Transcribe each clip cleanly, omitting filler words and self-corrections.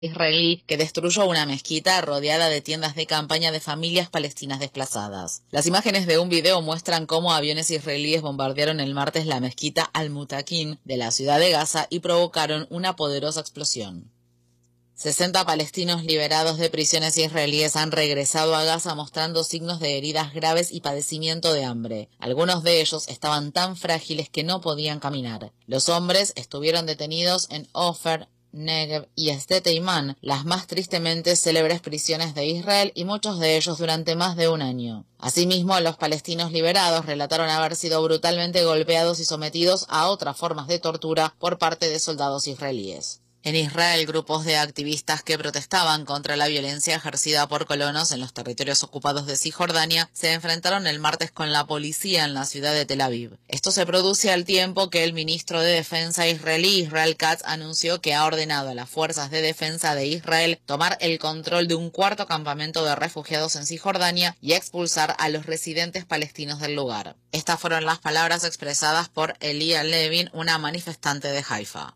israelí que destruyó una mezquita rodeada de tiendas de campaña de familias palestinas desplazadas. Las imágenes de un video muestran cómo aviones israelíes bombardearon el martes la mezquita Al-Mutakin de la ciudad de Gaza y provocaron una poderosa explosión. 60 palestinos liberados de prisiones israelíes han regresado a Gaza mostrando signos de heridas graves y padecimiento de hambre. Algunos de ellos estaban tan frágiles que no podían caminar. Los hombres estuvieron detenidos en Ofer, Negev y Sde Teiman, las más tristemente célebres prisiones de Israel, y muchos de ellos durante más de un año. Asimismo, los palestinos liberados relataron haber sido brutalmente golpeados y sometidos a otras formas de tortura por parte de soldados israelíes. En Israel, grupos de activistas que protestaban contra la violencia ejercida por colonos en los territorios ocupados de Cisjordania se enfrentaron el martes con la policía en la ciudad de Tel Aviv. Esto se produce al tiempo que el ministro de Defensa israelí, Israel Katz, anunció que ha ordenado a las fuerzas de defensa de Israel tomar el control de un cuarto campamento de refugiados en Cisjordania y expulsar a los residentes palestinos del lugar. Estas fueron las palabras expresadas por Elia Levin, una manifestante de Haifa.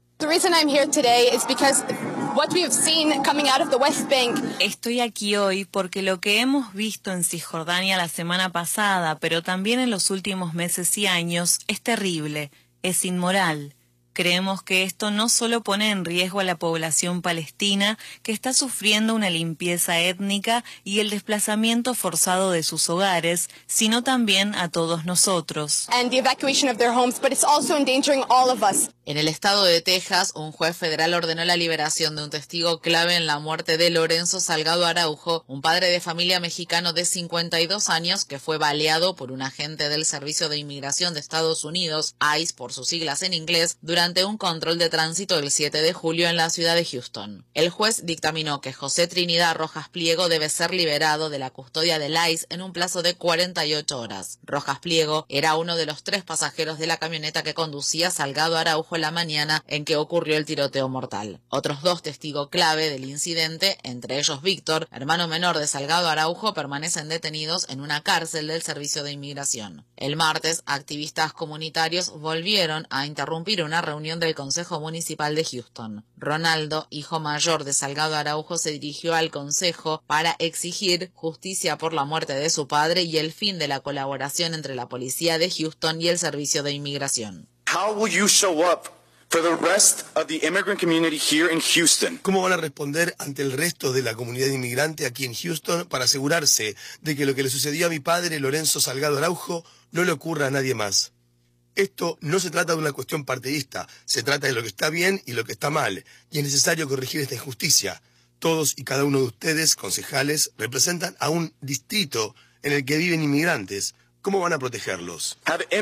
Estoy aquí hoy porque lo que hemos visto en Cisjordania la semana pasada, pero también en los últimos meses y años, es terrible, es inmoral. Creemos que esto no solo pone en riesgo a la población palestina, que está sufriendo una limpieza étnica y el desplazamiento forzado de sus hogares, sino también a todos nosotros. En el estado de Texas, un juez federal ordenó la liberación de un testigo clave en la muerte de Lorenzo Salgado Araujo, un padre de familia mexicano de 52 años que fue baleado por un agente del Servicio de Inmigración de Estados Unidos, ICE por sus siglas en inglés, durante un control de tránsito el 7 de julio en la ciudad de Houston. El juez dictaminó que José Trinidad Rojas Pliego debe ser liberado de la custodia del ICE en un plazo de 48 horas. Rojas Pliego era uno de los 3 pasajeros de la camioneta que conducía Salgado Araujo la mañana en que ocurrió el tiroteo mortal. Otros 2 testigos clave del incidente, entre ellos Víctor, hermano menor de Salgado Araujo, permanecen detenidos en una cárcel del Servicio de Inmigración. El martes, activistas comunitarios volvieron a interrumpir una reunión del Consejo Municipal de Houston. Ronaldo, hijo mayor de Salgado Araujo, se dirigió al consejo para exigir justicia por la muerte de su padre y el fin de la colaboración entre la policía de Houston y el Servicio de Inmigración. ¿Cómo van a responder ante el resto de la comunidad inmigrante aquí en Houston para asegurarse de que lo que le sucedió a mi padre, Lorenzo Salgado Araujo, no le ocurra a nadie más? Esto no se trata de una cuestión partidista, se trata de lo que está bien y lo que está mal, y es necesario corregir esta injusticia. Todos y cada uno de ustedes, concejales, representan a un distrito en el que viven inmigrantes. ¿Cómo van a protegerlos?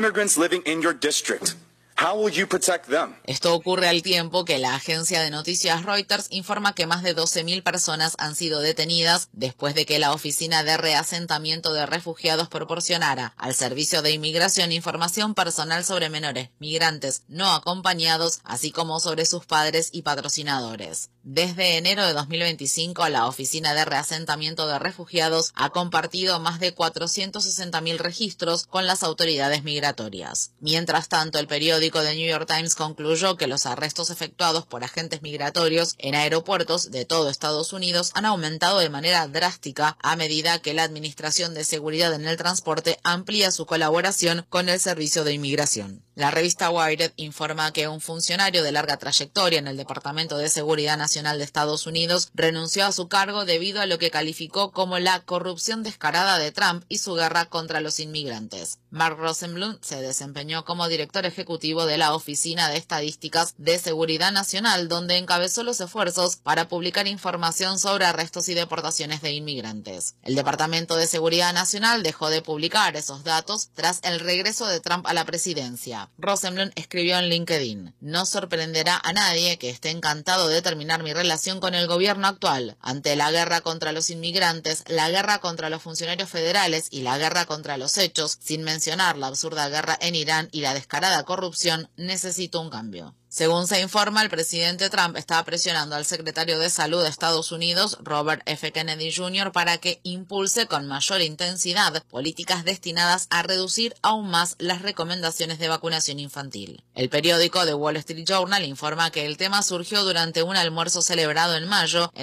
Esto ocurre al tiempo que la agencia de noticias Reuters informa que más de 12.000 personas han sido detenidas después de que la Oficina de Reasentamiento de Refugiados proporcionara al Servicio de Inmigración información personal sobre menores migrantes no acompañados, así como sobre sus padres y patrocinadores. Desde enero de 2025, la Oficina de Reasentamiento de Refugiados ha compartido más de 460.000 registros con las autoridades migratorias. Mientras tanto, el periódico The New York Times concluyó que los arrestos efectuados por agentes migratorios en aeropuertos de todo Estados Unidos han aumentado de manera drástica a medida que la Administración de Seguridad en el Transporte amplía su colaboración con el Servicio de Inmigración. La revista Wired informa que un funcionario de larga trayectoria en el Departamento de Seguridad Nacional de Estados Unidos renunció a su cargo debido a lo que calificó como la corrupción descarada de Trump y su guerra contra los inmigrantes. Mark Rosenblum se desempeñó como director ejecutivo de la Oficina de Estadísticas de Seguridad Nacional, donde encabezó los esfuerzos para publicar información sobre arrestos y deportaciones de inmigrantes. El Departamento de Seguridad Nacional dejó de publicar esos datos tras el regreso de Trump a la presidencia. Rosenblum escribió en LinkedIn: "No sorprenderá a nadie que esté encantado de terminar mi relación con el gobierno actual. Ante la guerra contra los inmigrantes, la guerra contra los funcionarios federales y la guerra contra los hechos, sin mencionar la absurda guerra en Irán y la descarada corrupción situación necesita un cambio. Según se informa, el presidente Trump está presionando al secretario de Salud de Estados Unidos, Robert F. Kennedy Jr., para que impulse con mayor intensidad políticas destinadas a reducir aún más las recomendaciones de vacunación infantil. El periódico The Wall Street Journal informa que el tema surgió durante un almuerzo celebrado en mayo